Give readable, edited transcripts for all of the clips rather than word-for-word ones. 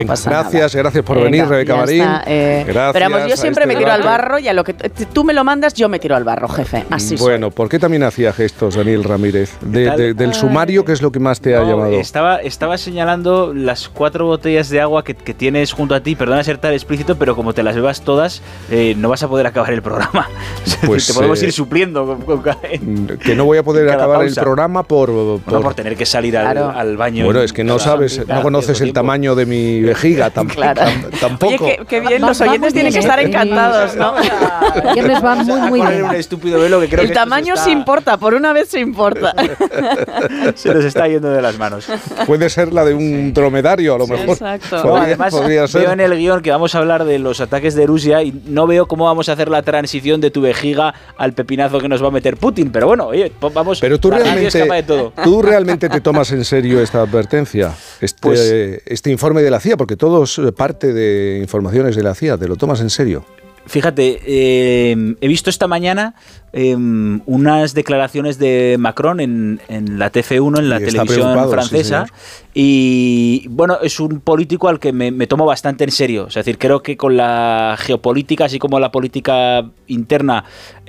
Gracias por venir, Rebeca Marín. Gracias. Pero vamos, yo siempre me tiro al barro y a lo que tú me lo mandas, yo me tiro al barro, jefe. Así Bueno, soy. ¿por qué también hacía gestos, Daniel Ramírez? Del sumario, ¿qué es lo que más te ha llamado? Estaba señalando las 4 botellas de agua que tienes junto a ti. Perdona ser tan explícito, pero como te las bebas todas, no vas a poder acabar el programa. Pues, te podemos ir supliendo. Que no voy a poder acabar pausa. El programa por tener que salir al baño. Bueno, es que no sabes, no conoces el tamaño de mi vejiga tampoco. Oye, qué bien, los oyentes tienen que estar encantados, ¿no? Que les va muy bien. Un estúpido velo que creo el tamaño se importa, por una vez se importa. Se nos está yendo de las manos. Puede ser la de un dromedario, a lo mejor. Exacto. Además, veo en el guión que vamos a hablar de los ataques de Rusia y no veo cómo vamos a hacer la transición de tu vejiga al pepinazo que nos va a meter Putin. Pero bueno, oye, vamos. Pero tú realmente te tomas en serio esta advertencia, este informe de la CIA, porque todo es parte de informaciones de la CIA. ¿Te lo tomas en serio? Fíjate, he visto esta mañana unas declaraciones de Macron en la TF1, en la televisión francesa, y bueno, es un político al que me tomo bastante en serio. Es decir, creo que con la geopolítica, así como la política interna,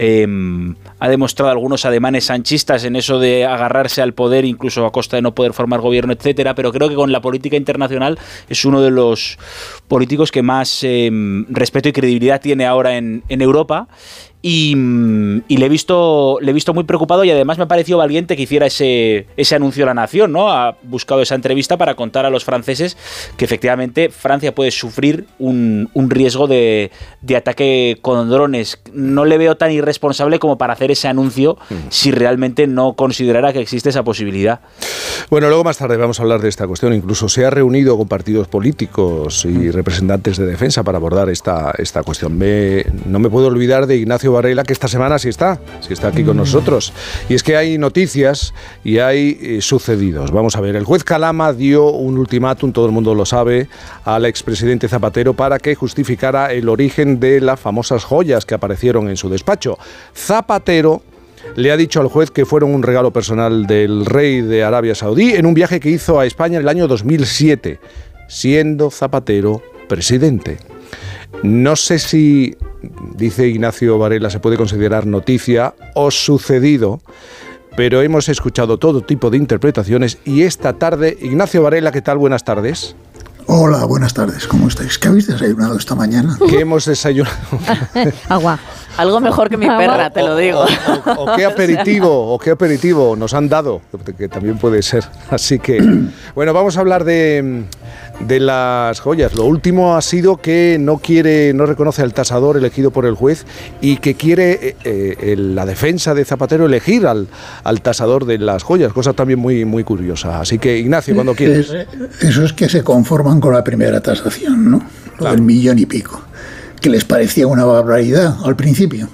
ha demostrado algunos ademanes sanchistas en eso de agarrarse al poder, incluso a costa de no poder formar gobierno, etcétera, pero creo que con la política internacional es uno de los políticos que más respeto y credibilidad tiene ahora en Europa. Y le he visto muy preocupado, y además me ha parecido valiente que hiciera ese anuncio a la nación, ¿no? Ha buscado esa entrevista para contar a los franceses que efectivamente Francia puede sufrir un riesgo de ataque con drones. No le veo tan irresponsable como para hacer ese anuncio si realmente no considerara que existe esa posibilidad. Bueno, luego más tarde vamos a hablar de esta cuestión. Incluso se ha reunido con partidos políticos y representantes de defensa para abordar esta cuestión. No me puedo olvidar de Ignacio Varela, que esta semana sí está aquí con nosotros. Y es que hay noticias y hay sucedidos. Vamos a ver, el juez Calama dio un ultimátum, todo el mundo lo sabe, al expresidente Zapatero para que justificara el origen de las famosas joyas que aparecieron en su despacho. Zapatero le ha dicho al juez que fueron un regalo personal del rey de Arabia Saudí en un viaje que hizo a España en el año 2007, siendo Zapatero presidente. No sé si, dice Ignacio Varela, se puede considerar noticia o sucedido, pero hemos escuchado todo tipo de interpretaciones y esta tarde, Ignacio Varela, ¿qué tal? Buenas tardes. Hola, buenas tardes, ¿cómo estáis? ¿Qué habéis desayunado esta mañana? ¿Qué hemos desayunado? Agua. Algo mejor que mi perra, te lo digo. O qué aperitivo nos han dado, que también puede ser. Así que, bueno, vamos a hablar de las joyas. Lo último ha sido que no reconoce al tasador elegido por el juez y que quiere la defensa de Zapatero elegir al tasador de las joyas, cosa también muy, muy curiosa. Así que, Ignacio, cuando quieras. Eso es que se conforman con la primera tasación, ¿no? Lo del 1,5 millones, que les parecía una barbaridad al principio.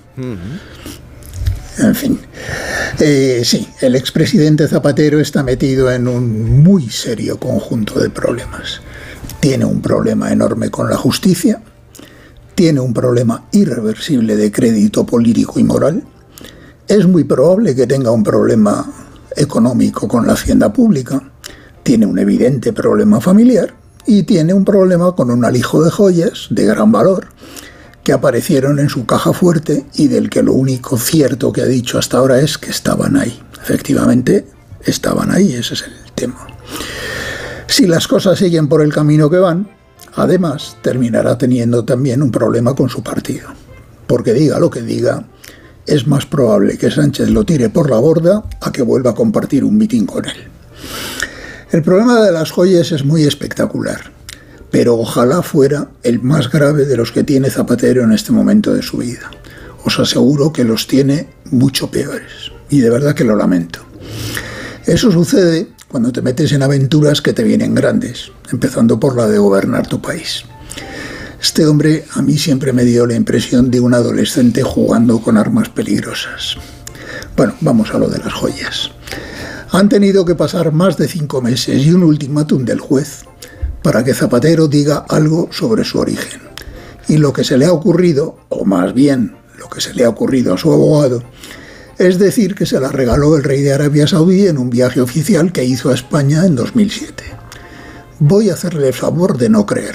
En fin, sí, el expresidente Zapatero está metido en un muy serio conjunto de problemas. Tiene un problema enorme con la justicia, tiene un problema irreversible de crédito político y moral, es muy probable que tenga un problema económico con la hacienda pública, tiene un evidente problema familiar y tiene un problema con un alijo de joyas de gran valor que aparecieron en su caja fuerte y del que lo único cierto que ha dicho hasta ahora es que estaban ahí. Efectivamente, estaban ahí, ese es el tema. Si las cosas siguen por el camino que van, además terminará teniendo también un problema con su partido. Porque diga lo que diga, es más probable que Sánchez lo tire por la borda a que vuelva a compartir un mitin con él. El problema de las joyas es muy espectacular, pero ojalá fuera el más grave de los que tiene Zapatero en este momento de su vida. Os aseguro que los tiene mucho peores, y de verdad que lo lamento. Eso sucede cuando te metes en aventuras que te vienen grandes, empezando por la de gobernar tu país. Este hombre a mí siempre me dio la impresión de un adolescente jugando con armas peligrosas. Bueno, vamos a lo de las joyas. Han tenido que pasar más de 5 meses y un ultimátum del juez para que Zapatero diga algo sobre su origen. Y lo que se le ha ocurrido, o más bien lo que se le ha ocurrido a su abogado, es decir que se la regaló el rey de Arabia Saudí en un viaje oficial que hizo a España en 2007. Voy a hacerle el favor de no creerlo.